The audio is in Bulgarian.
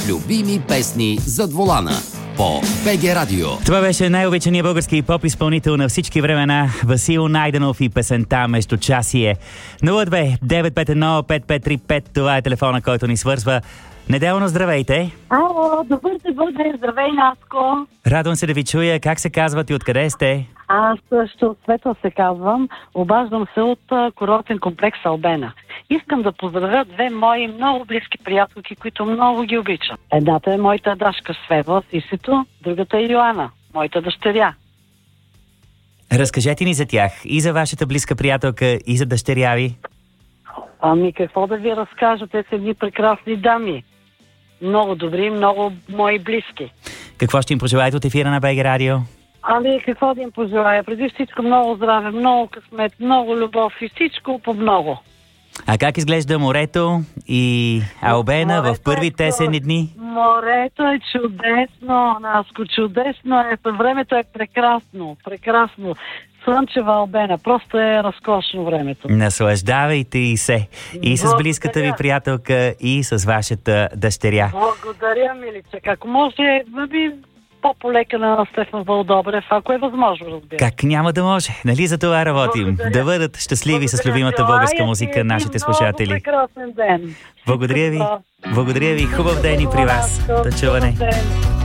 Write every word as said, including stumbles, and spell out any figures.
любими песни зад волана по БГ Радио. Това беше най-обичаният български поп-изпълнител на всички времена Васил Найденов и песента Междучасие. нула две девет пет едно пет пет три пет, това е телефона, който ни свързва. Неделно здравейте! Ало, добър се бъде, здравей, Наско! Радвам се да ви чуя. Как се казват и откъде сте? Аз също от Светла се казвам. Обаждам се от а, курортен комплекс Албена. Искам да поздравя две мои много близки приятелки, които много ги обичам. Едната е моята Дашка Светла, Сисито, другата е Йоана, моята дъщеря. Разкажете ни за тях. И за вашата близка приятелка, и за дъщеря ви. Ами какво да ви разкажа? Те са едни прекрасни дами. Много добри, много мои близки. Какво ще им пожелаете от ефира на БГ Радио? Ами какво да им пожелая? Преди всичко много здраве, много късмет, много любов и всичко по много. А как изглежда морето и Албена в първите есенни дни? Морето е чудесно, Наско, чудесно е. Времето е прекрасно, прекрасно. Слънчева Албена, просто е разкошно времето. Наслаждавайте и се. И с близката ви приятелка, и с вашата дъщеря. Благодаря, миличе. Ако може, би по-полека на Стефан Вълдобрев, ако е възможно, разбира. Как няма да може? Нали за това работим? Благодаря. Да бъдат щастливи Благодаря. С любимата българска музика нашите слушатели. Много прекрасен ден. Благодаря ви. Благодаря ви. Хубав ден и при вас. До чуване.